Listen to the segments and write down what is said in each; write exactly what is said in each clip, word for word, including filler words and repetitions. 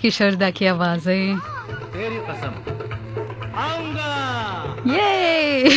किशोरदा की आवाजें। तेरी कसम आऊंगा। ये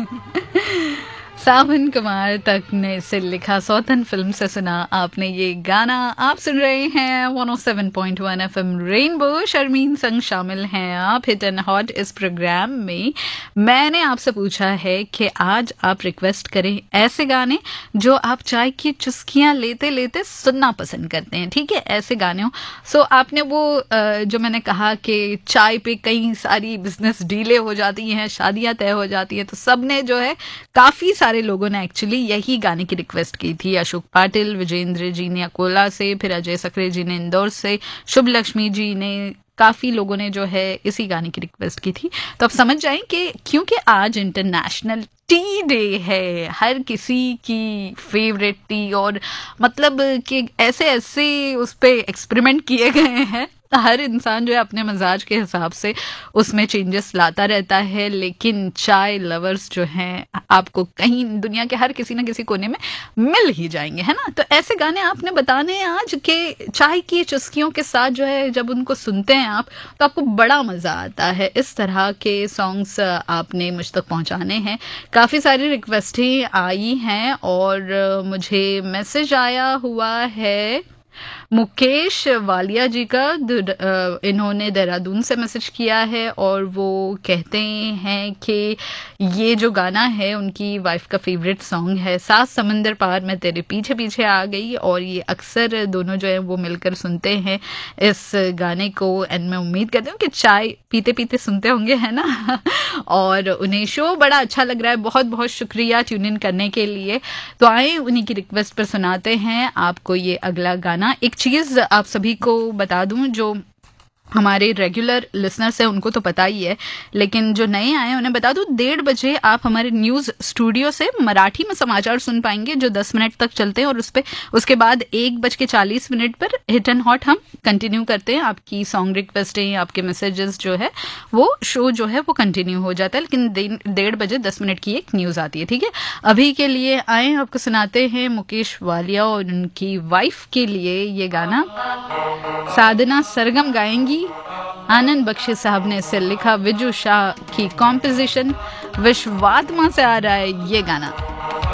सावन कुमार तक ने इसे लिखा, सौतन फिल्म से सुना आपने ये गाना। आप सुन रहे हैं one O seven point one FM rainbow. Sharmin संग शामिल हैं आप हिट एंड हॉट इस प्रोग्राम में। मैंने आपसे पूछा है कि आज आप रिक्वेस्ट करें ऐसे गाने जो आप चाय की चुस्कियां लेते लेते सुनना पसंद करते हैं, ठीक है, ऐसे गाने हो। सो आपने वो जो मैंने कहा कि चाय पे कई सारी बिजनेस डीले हो जाती हैं, शादियां तय हो जाती हैं, तो सबने जो है काफी सारे लोगों ने एक्चुअली यही गाने की रिक्वेस्ट की थी। अशोक पाटिल, विजेंद्र जी ने अकोला से, फिर अजय सक्रे जी ने इंदौर से, शुभ लक्ष्मी जी ने, काफी लोगों ने जो है इसी गाने की रिक्वेस्ट की थी। तो आप समझ जाएं कि क्योंकि आज इंटरनेशनल टी डे है, हर किसी की फेवरेट टी, और मतलब कि ऐसे ऐसे उस पे एक्सपेरिमेंट किए गए हैं, हर इंसान जो है अपने मजाज के हिसाब से उसमें चेंजेस लाता रहता है। लेकिन चाय लवर्स जो हैं आपको कहीं दुनिया के हर किसी न किसी कोने में मिल ही जाएंगे, है ना। तो ऐसे गाने आपने बताने हैं आज के चाय की चुस्कियों के साथ जो है जब उनको सुनते हैं आप तो आपको बड़ा मजा आता है। इस तरह के सॉन्ग्स आपने मुझ तक पहुंचाने हैं। काफी सारी रिक्वेस्टें आई हैं और मुझे मैसेज आया हुआ है मुकेश वालिया जी का। इन्होंने देहरादून से मैसेज किया है और वो कहते हैं कि ये जो गाना है उनकी वाइफ का फेवरेट सॉन्ग है, सात समंदर पार मैं तेरे पीछे पीछे आ गई, और ये अक्सर दोनों जो है वो मिलकर सुनते हैं इस गाने को। एंड मैं उम्मीद करती हूँ कि चाय पीते पीते सुनते होंगे, है ना। और उन्हें शो बड़ा अच्छा लग रहा है। बहुत बहुत शुक्रिया ट्यून इन करने के लिए। तो आए उन्हीं की रिक्वेस्ट पर सुनाते हैं आपको ये अगला गाना। एक चीज आप सभी को बता दूं, जो हमारे रेगुलर लिसनर्स हैं उनको तो पता ही है, लेकिन जो नए आए हैं उन्हें बता दूं, डेढ़ बजे आप हमारे न्यूज स्टूडियो से मराठी में समाचार सुन पाएंगे जो दस मिनट तक चलते हैं, और उस पे उसके बाद एक बज के चालीस मिनट पर हिट एंड हॉट हम कंटिन्यू करते हैं। आपकी सॉन्ग रिक्वेस्टें, आपके मैसेजेस जो है वो शो जो है वो कंटिन्यू हो जाता है, लेकिन डेढ़ बजे दस मिनट की एक न्यूज आती है, ठीक है। अभी के लिए आए आपको सुनाते हैं मुकेश वालिया और उनकी वाइफ के लिए ये गाना। साधना सरगम गाएंगी, आनंद बख्शी साहब ने इसे लिखा, विजू शाह की कॉम्पोजिशन, विश्वात्मा से आ रहा है ये गाना।